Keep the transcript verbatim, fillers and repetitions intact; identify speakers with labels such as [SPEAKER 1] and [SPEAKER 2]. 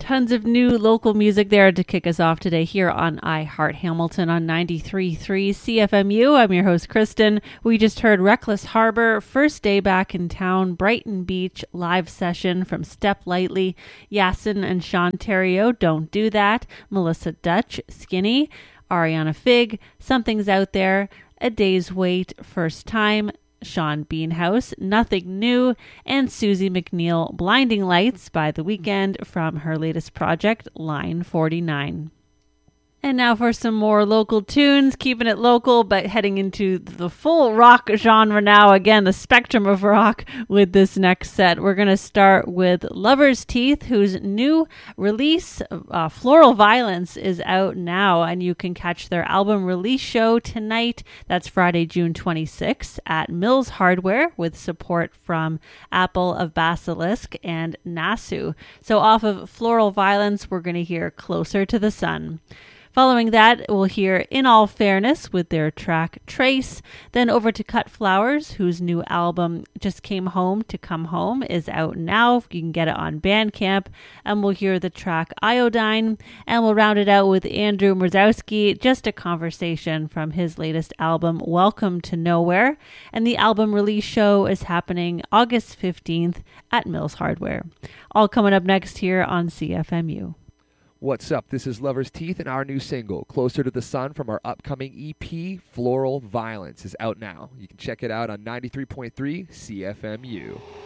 [SPEAKER 1] Tons of new local music there to kick us off today here on iHeart Hamilton on ninety-three point three C F M U. I'm your host, Kristen. We just heard Reckless Harbor, First Day Back in Town, Brighton Beach, live session from Step Lightly, Yasin and Sean Terrio, Don't Do That, Melissa Dutch, Skinny, Ariana Fig, Something's Out There, A Day's Wait, First Time, Sean Beanhouse, Nothing New, and Susie McNeil, Blinding Lights by The Weeknd from her latest project, Line forty-nine. And now for some more local tunes, keeping it local, but heading into the full rock genre now. Again, the spectrum of rock with this next set. We're going to start with Lover's Teeth, whose new release, uh, Floral Violence, is out now, and you can catch their album release show tonight. That's Friday, June twenty-sixth at Mills Hardware with support from Apple of Basilisk and Nasu. So off of Floral Violence, we're going to hear Closer to the Sun. Following that, we'll hear In All Fairness with their track Trace. Then over to Cut Flowers, whose new album Just Came Home to Come Home is out now. You can get it on Bandcamp. And we'll hear the track Iodine. And we'll round it out with Andrew Mrzowski, Just a Conversation from his latest album, Welcome to Nowhere. And the album release show is happening August fifteenth at Mills Hardware. All coming up next here on C F M U.
[SPEAKER 2] What's up? This is Lover's Teeth, and our new single, Closer to the Sun, from our upcoming E P, Floral Violence, is out now. You can check it out on ninety-three point three C F M U.